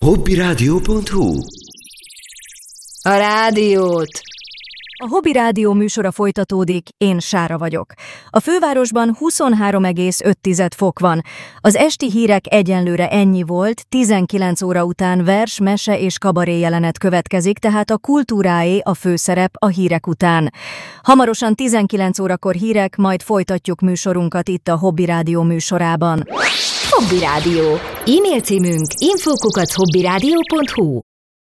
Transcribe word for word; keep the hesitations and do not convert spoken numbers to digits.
hobbyradio pont hu. A rádiót! A Hobby Rádió műsora folytatódik, én Sára vagyok. A fővárosban huszonhárom egész öt fok van. Az esti hírek egyenlőre ennyi volt, tizenkilenc óra után vers, mese és kabaré jelenet következik, tehát a kultúráé a főszerep a hírek után. Hamarosan tizenkilenc órakor hírek, majd folytatjuk műsorunkat itt a Hobby Rádió műsorában. Hobby Rádió. E-mail címünk info kukac hobbyradio pont hu.